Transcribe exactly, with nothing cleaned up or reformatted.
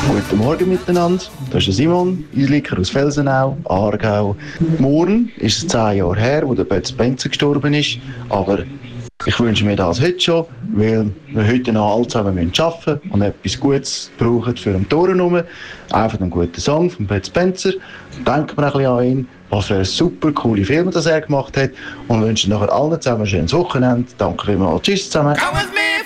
Guten Morgen miteinander, das ist Simon, Isliker aus Felsenau, Aargau. Morgen ist es zehn Jahre her, wo der Bud Spencer gestorben ist, aber ich wünsche mir das heute schon, weil wir heute noch alle zusammen arbeiten müssen und etwas Gutes brauchen für den Toren herum. Einfach einen guten Song von Bud Spencer. Denken wir ein bisschen an ihn, was für eine super coole Film das er gemacht hat und wünschen nachher allen zusammen ein schönes Wochenende. Danke vielmals, tschüss zusammen. Come with me